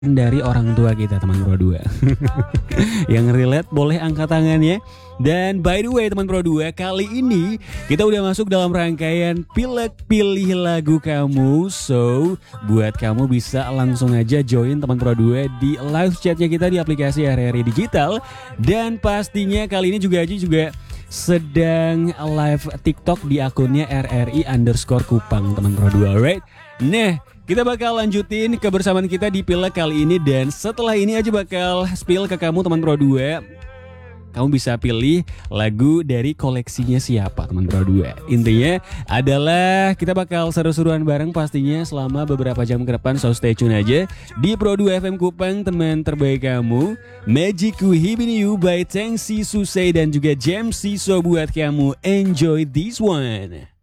dari orang tua kita teman Pro 2. Yang relate boleh angkat tangannya. Dan by the way teman Pro 2, kali ini kita udah masuk dalam rangkaian Pilek Pilih Lagu Kamu. So buat kamu bisa langsung aja join teman Pro 2 di live chatnya kita di aplikasi RRI Digital. Dan pastinya kali ini juga sedang live TikTok di akunnya RRI_Kupang teman Pro 2, alright? Nah, kita bakal lanjutin kebersamaan kita di Pilek kali ini. Dan setelah ini aja bakal spill ke kamu teman Pro 2. Kamu bisa pilih lagu dari koleksinya siapa teman Pro 2. Intinya adalah kita bakal seru-seruan bareng pastinya selama beberapa jam ke depan. So stay tune aja di Pro 2 FM Kupang, teman terbaik kamu. Magiku Hibini You by Tengsi Susei dan juga Jam So buat kamu. Enjoy this one.